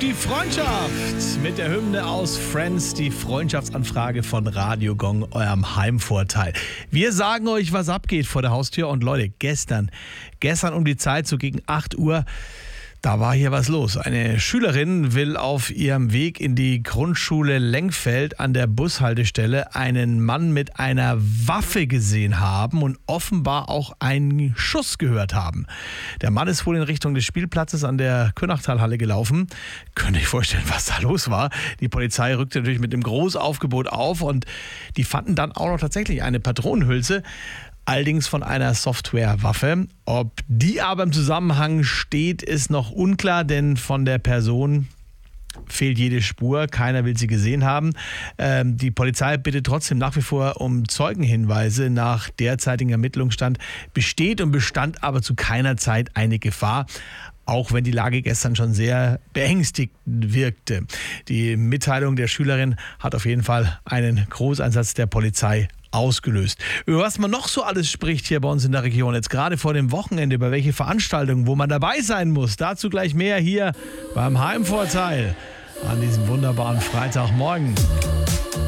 die Freundschaft mit der Hymne aus Friends, die Freundschaftsanfrage von Radio Gong, eurem Heimvorteil. Wir sagen euch, was abgeht vor der Haustür. Und Leute, gestern um die Zeit, so gegen 8 Uhr, da war hier was los. Eine Schülerin will auf ihrem Weg in die Grundschule Lengfeld an der Bushaltestelle einen Mann mit einer Waffe gesehen haben und offenbar auch einen Schuss gehört haben. Der Mann ist wohl in Richtung des Spielplatzes an der Könachtalhalle gelaufen. Könnt ihr euch vorstellen, was da los war? Die Polizei rückte natürlich mit dem Großaufgebot auf und die fanden dann auch noch tatsächlich eine Patronenhülse. Allerdings von einer Softwarewaffe. Ob die aber im Zusammenhang steht, ist noch unklar, denn von der Person fehlt jede Spur. Keiner will sie gesehen haben. Die Polizei bittet trotzdem nach wie vor um Zeugenhinweise. Nach derzeitigem Ermittlungsstand besteht und bestand aber zu keiner Zeit eine Gefahr. Auch wenn die Lage gestern schon sehr beängstigend wirkte. Die Mitteilung der Schülerin hat auf jeden Fall einen Großeinsatz der Polizei ausgelöst. Über was man noch so alles spricht hier bei uns in der Region, jetzt gerade vor dem Wochenende, über welche Veranstaltungen, wo man dabei sein muss, dazu gleich mehr hier beim Heimvorteil an diesem wunderbaren Freitagmorgen.